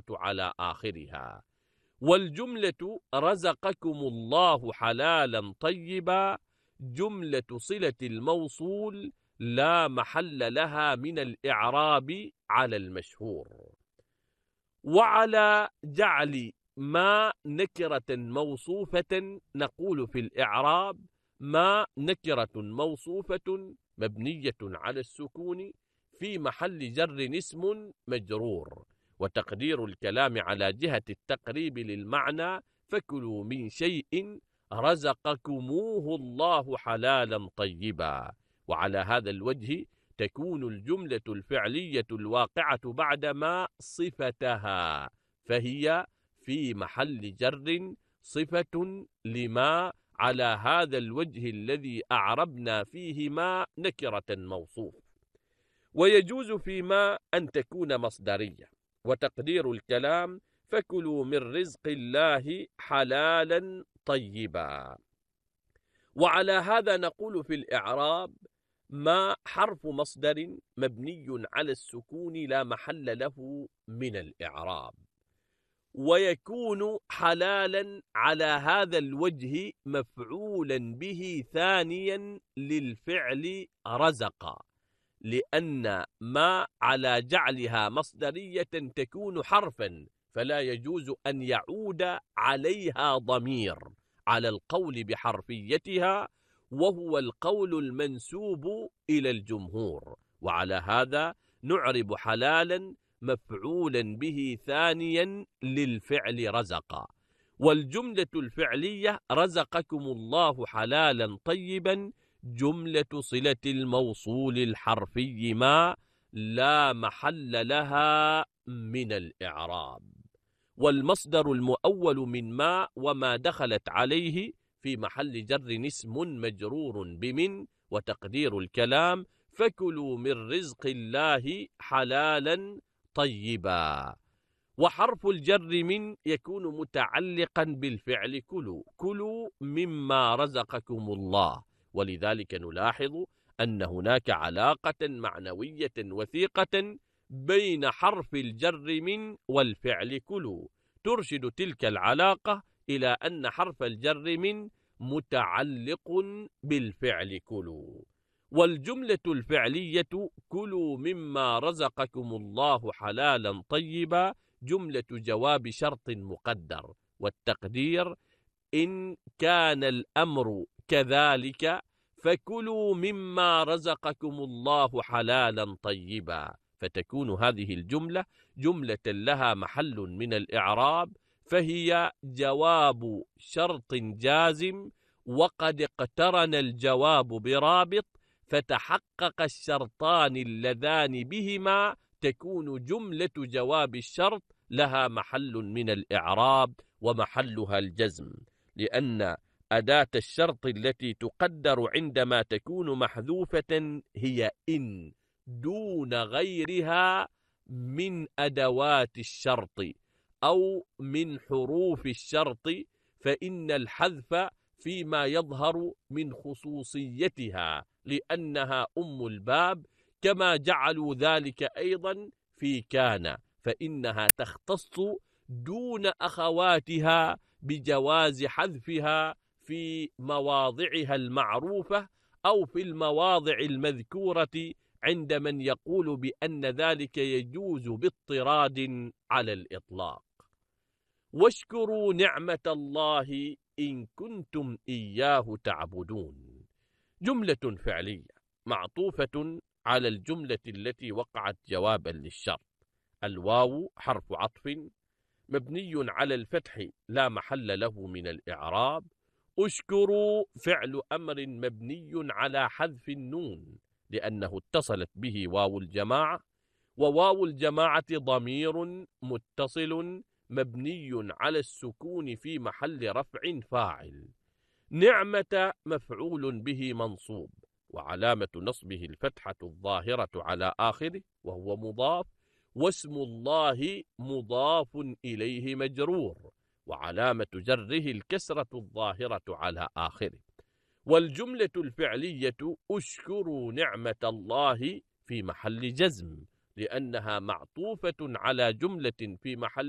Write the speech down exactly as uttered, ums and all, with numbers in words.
على آخرها. والجملة رزقكم الله حلالا طيبا جملة صلة الموصول لا محل لها من الإعراب على المشهور. وعلى جعل ما نكرة موصوفة نقول في الإعراب ما نكرة موصوفة مبنية على السكون في محل جر اسم مجرور. وتقدير الكلام على جهة التقريب للمعنى فكلوا من شيء رزقكموه الله حلالا طيبا. وعلى هذا الوجه تكون الجملة الفعلية الواقعة بعد ما صفتها، فهي في محل جر صفة لما على هذا الوجه الذي أعربنا فيه ما نكرة موصوف. ويجوز فيما أن تكون مصدرية. وتقدير الكلام فكلوا من رزق الله حلالا طيبا. وعلى هذا نقول في الإعراب ما حرف مصدر مبني على السكون لا محل له من الإعراب. ويكون حلالا على هذا الوجه مفعولا به ثانيا للفعل رزق، لأن ما على جعلها مصدرية تكون حرفا فلا يجوز أن يعود عليها ضمير على القول بحرفيتها، وهو القول المنسوب إلى الجمهور. وعلى هذا نعرب حلالا مفعولا به ثانيا للفعل رزق. والجملة الفعلية رزقكم الله حلالا طيبا جملة صلة الموصول الحرفي ما لا محل لها من الإعراب. والمصدر المؤول من ما وما دخلت عليه في محل جر اسم مجرور بمن. وتقدير الكلام فكلوا من رزق الله حلالا طيبا. وحرف الجر من يكون متعلقا بالفعل كلوا، كلوا مما رزقكم الله. ولذلك نلاحظ أن هناك علاقة معنوية وثيقة بين حرف الجر من والفعل كلوا، ترشد تلك العلاقة إلى أن حرف الجر من متعلق بالفعل كلوا. والجملة الفعلية كلوا مما رزقكم الله حلالا طيبا جملة جواب شرط مقدر. والتقدير إن كان الأمر كذلك فكلوا مما رزقكم الله حلالا طيبا. فتكون هذه الجملة جملة لها محل من الإعراب، فهي جواب شرط جازم وقد اقترن الجواب برابط، فتحقق الشرطان اللذان بهما تكون جملة جواب الشرط لها محل من الإعراب ومحلها الجزم، لأن أداة الشرط التي تقدر عندما تكون محذوفة هي إن دون غيرها من أدوات الشرط أو من حروف الشرط، فإن الحذف فيما يظهر من خصوصيتها لأنها أم الباب، كما جعلوا ذلك أيضا في كان، فإنها تختص دون أخواتها بجواز حذفها في مواضعها المعروفة أو في المواضع المذكورة عند من يقول بأن ذلك يجوز باضطراد على الإطلاق. واشكروا نعمة الله إن كنتم إياه تعبدون جملة فعلية معطوفة على الجملة التي وقعت جوابا للشرط. الواو حرف عطف مبني على الفتح لا محل له من الإعراب. اشكروا فعل أمر مبني على حذف النون لأنه اتصلت به واو الجماعة، وواو الجماعة ضمير متصل مبني على السكون في محل رفع فاعل. نعمة مفعول به منصوب وعلامة نصبه الفتحة الظاهرة على آخره وهو مضاف، واسم الله مضاف إليه مجرور وعلامة جره الكسرة الظاهرة على آخره. والجملة الفعلية اشكروا نعمة الله في محل جزم لأنها معطوفة على جملة في محل